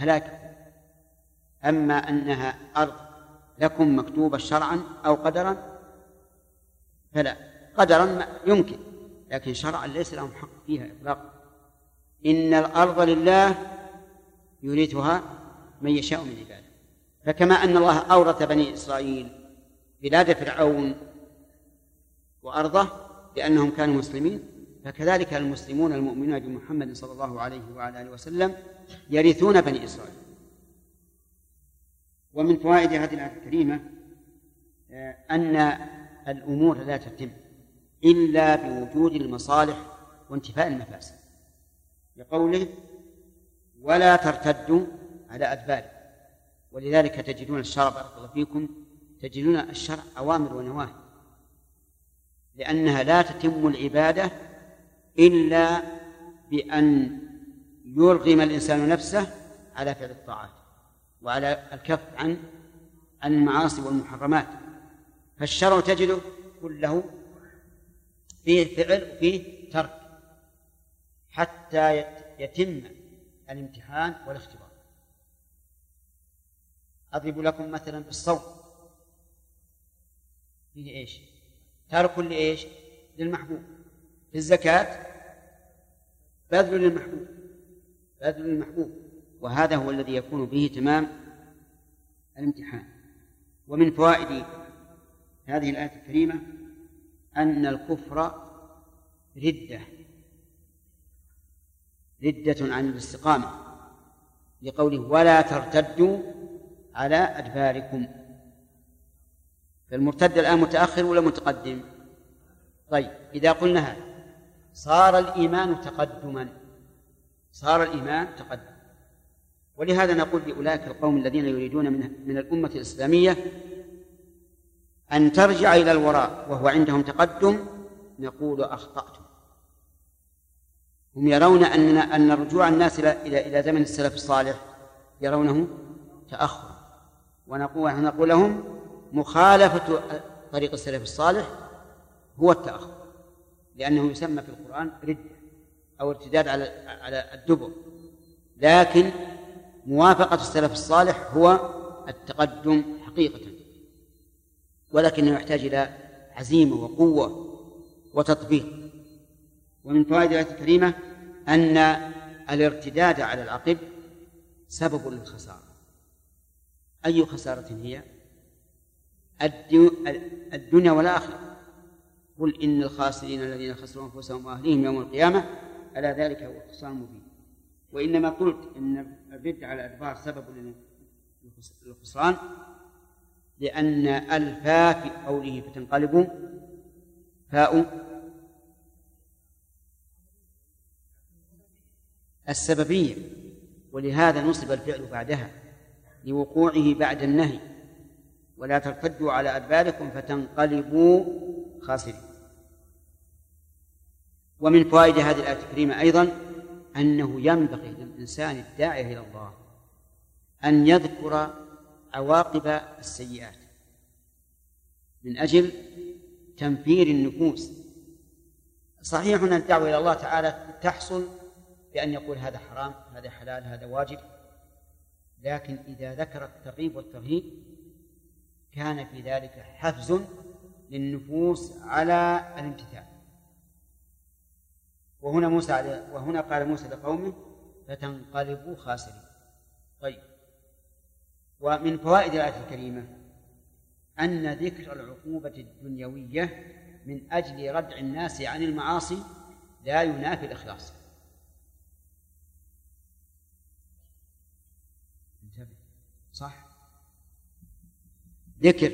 هلاك. أما أنها أرض لكم مكتوبة شرعا أو قدرا فلا، قدرا يمكن، لكن شرعا ليس لهم حق فيها إطلاقا. إن الأرض لله يورثها من يشاء من عباده. فكما أن الله أورث بني إسرائيل بلاد فرعون وأرضه لأنهم كانوا مسلمين، فكذلك المسلمون المؤمنون بمحمد صلى الله عليه وعلى آله وسلم يرثون بني إسرائيل. ومن فوائد هذه الآية الكريمة أن الأمور لا تتم إلا بوجود المصالح وانتفاء المفاسد، لقوله ولا ترتدوا على أدبار. ولذلك تجدون الشرع بارك الله فيكم، تجدون الشرع أوامر ونواهي، لأنها لا تتم العبادة إلا بأن يرغم الإنسان نفسه على فعل الطاعات وعلى الكف عن المعاصي والمحرمات. فالشرع تجده كله فيه فعل وفيه ترك حتى يتم الامتحان والاختبار. أضرب لكم مثلا بالصوم، فيه إيش؟ ترك لإيش؟ للمحبوب. في الزكاة بذل للمحبوب، بذل للمحبوب، وهذا هو الذي يكون به تمام الامتحان. ومن فوائد هذه الآية الكريمة أن الكفر ردة عن الاستقامة، لقوله ولا ترتدوا على أدباركم. فالمرتد الآن متأخر ولا متقدم؟ طيب إذا قلنا هذا صار الإيمان تقدما، صار الإيمان تقدم. ولهذا نقول لأولئك القوم الذين يريدون من الأمة الإسلامية أن ترجع إلى الوراء وهو عندهم تقدم، نقول أخطأتم. هم يرون أن رجوع الناس إلى زمن السلف الصالح يرونه تأخر، ونقول لهم مخالفة طريق السلف الصالح هو التأخر، لأنه يسمى في القرآن ردة أو ارتداد على الدبر، لكن موافقة السلف الصالح هو التقدم حقيقة، ولكنه يحتاج إلى عزيمة وقوة وتطبيق. ومن فوائد الآية الكريمة أن الارتداد على العقب سبب للخسارة. أي خسارة هي؟ الدنيا والآخرة. قل إن الخاسرين الذين خسروا أنفسهم وأهليهم يوم القيامة ألا ذلك هو الخسران المبين. وإنما قلت إن الرد على الأدبار سبب للخسران لأن الفاء في قوله فتنقلبوا فاء السببية، ولهذا نصب الفعل بعدها لوقوعه بعد النهي ولا ترتدوا على أدباركم فتنقلبوا خاسرين. ومن فوائد هذه الآية الكريمة أيضا أنه ينبغي للإنسان الداعي إلى الله أن يذكر عواقب السيئات من أجل تنفير النفوس. صحيح أن الدعوة إلى الله تعالى تحصل بأن يقول هذا حرام هذا حلال هذا واجب، لكن إذا ذكر الترغيب والترهيب كان في ذلك حفز للنفوس على الامتثال. وهنا قال موسى لقومه فتنقلبوا خاسرين. طيب، ومن فوائد الآية الكريمة أن ذكر العقوبة الدنيوية من أجل ردع الناس عن المعاصي لا ينافي الإخلاص. صح، ذكر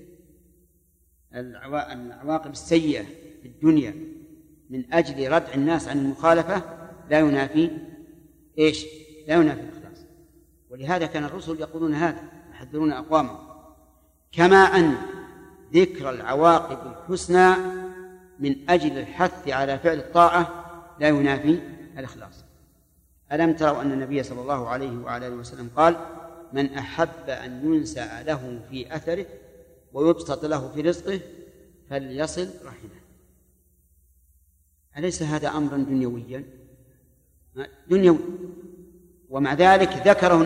العواقب السيئة في الدنيا من أجل ردع الناس عن المخالفة لا ينافي إيش؟ لا ينافي الإخلاص. ولهذا كان الرسل يقولون هذا، يحذرون أقوامهم. كما أن ذكر العواقب الحسنى من أجل الحث على فعل الطاعة لا ينافي الإخلاص. ألم تروا أن النبي صلى الله عليه وعلى آله وسلم قال من أحب أن ينسأ له في أثره ويبسط له في رزقه فليصل رحمه. أليس هذا أمرا دنيويا؟ دنيوي، ومع ذلك ذكره